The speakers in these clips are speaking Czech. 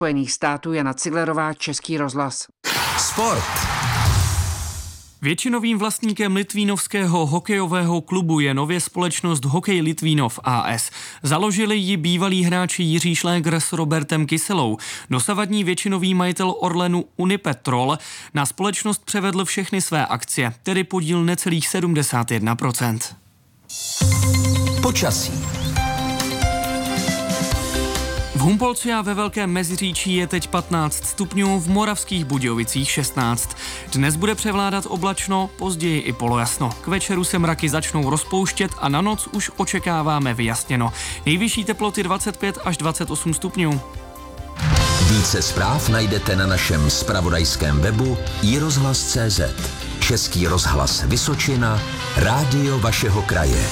Spojených států Jana Ciglerová, Český rozhlas. Sport. Většinovým vlastníkem litvínovského hokejového klubu je nově společnost Hokej Litvínov a.s. Založili ji bývalí hráči Jiří Šlégr s Robertem Kyselou. Dosavadní většinový majitel Orlenu Unipetrol na společnost převedl všechny své akcie, tedy podíl necelých 71%. Počasí. V Humpolci a ve Velkém Meziříčí je teď 15 stupňů, v Moravských Budějovicích 16. Dnes bude převládat oblačno, později i polojasno. K večeru se mraky začnou rozpouštět a na noc už očekáváme vyjasněno. Nejvyšší teploty 25 až 28 stupňů. Více zpráv najdete na našem zpravodajském webu iRozhlas.cz. Český rozhlas Vysočina, rádio vašeho kraje.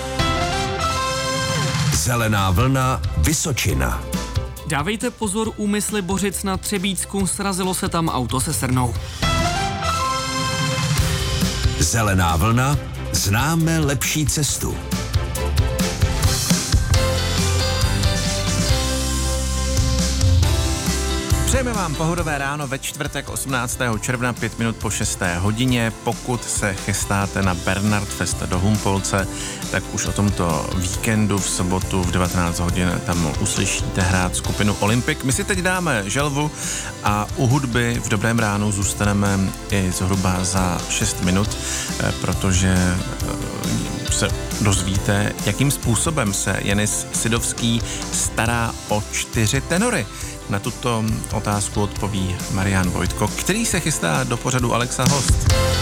Zelená vlna Vysočina. Dávejte pozor, úmysly Bořic na Třebíčsku, srazilo se tam auto se srnou. Zelená vlna, známe lepší cestu. Přejeme vám pohodové ráno ve čtvrtek 18. června 5 minut po 6. hodině. Pokud se chystáte na Bernardfest do Humpolce, tak už o tomto víkendu v sobotu v 19 hodin tam uslyšíte hrát skupinu Olympic. My si teď dáme želvu a u hudby v dobrém ránu zůstaneme i zhruba za 6 minut, protože se dozvíte, jakým způsobem se Janis Sidovský stará o 4 tenory. Na tuto otázku odpoví Marian Vojtko, který se chystá do pořadu Alexa Host.